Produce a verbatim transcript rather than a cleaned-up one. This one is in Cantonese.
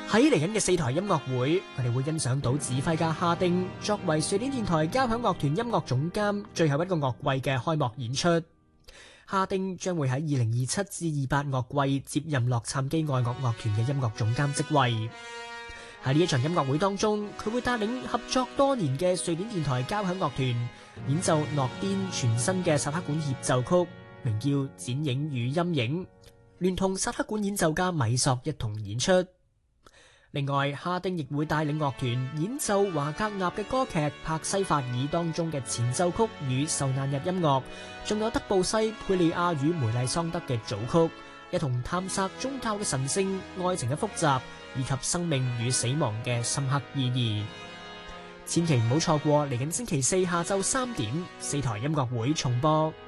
喺嚟緊嘅四台音樂會，我哋會欣賞到指揮家哈丁作為瑞典電台交響樂團音樂總監最後一個樂季嘅開幕演出。哈丁將會喺二零二七至二八樂季接任洛杉磯愛樂樂團嘅音樂總監職位。喺呢一場音樂會當中，佢會帶領合作多年嘅瑞典電台交響樂團演奏諾顛全新嘅薩克管協奏曲，名叫《剪影與陰影》，聯同薩克管演奏家米索一同演出。另外，哈丁亦會帶領樂團演奏華格納嘅歌劇《帕西法爾》當中嘅前奏曲與受難日音樂，仲有德布西、佩利亞與梅麗桑德嘅組曲，一同探索宗教嘅神聖、愛情嘅複雜，以及生命與死亡嘅深刻意義。千祈唔好錯過嚟緊星期四下晝三點四台音樂會重播。